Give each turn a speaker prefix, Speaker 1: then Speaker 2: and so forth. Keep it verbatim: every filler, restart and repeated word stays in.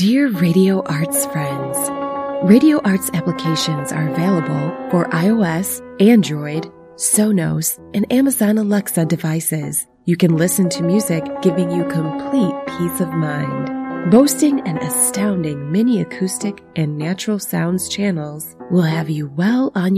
Speaker 1: Dear Radio Arts friends, Radio Arts applications are available for iOS, Android, Sonos, and Amazon Alexa devices. You can listen to music giving you complete peace of mind. Boasting an astounding mini acoustic and natural sounds channels will have you well on your